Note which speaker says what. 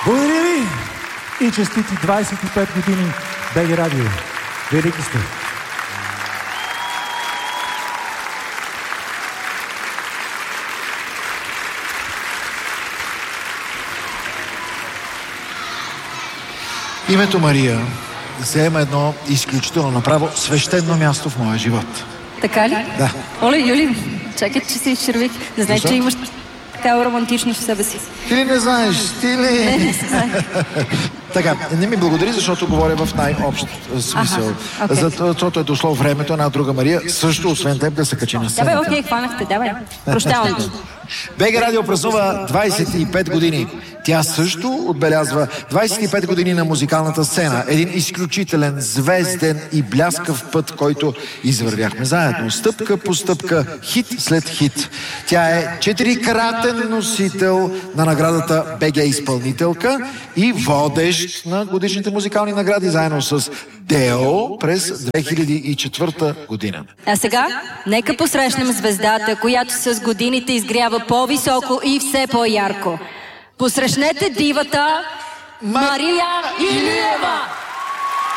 Speaker 1: Благодаря ви и честити 25 години БГ Радио. Велики сте!
Speaker 2: Името Мария заема едно изключително, направо свещено място в моя живот.
Speaker 3: Така ли?
Speaker 2: Да.
Speaker 3: Оле, Юли, чакай, че се изчервих. Не знаеш, че имаш такава романтичност в себе си.
Speaker 2: Ти ли не знаеш? Ти ли?
Speaker 3: Не знае.
Speaker 2: Така, не ми благодари, защото говоря в най-общ смисъл. Защото е дошло времето една друга Мария, също освен теб да се качи на сцената.
Speaker 3: Давай, окей, хванахте, давай. Прощавам ти.
Speaker 2: БГ Радио празнува 25 години. Тя също отбелязва 25 години на музикалната сцена. Един изключителен, звезден и бляскав път, който извървяхме заедно. Стъпка по стъпка, хит след хит. Тя е 4-кратен носител на наградата БГ изпълнителка и водещ на годишните музикални награди заедно с Део през 2004 година.
Speaker 3: А сега, нека посрещнем звездата, която с годините изгрява по-високо и все по-ярко. Посрещнете дивата Мария Илиева!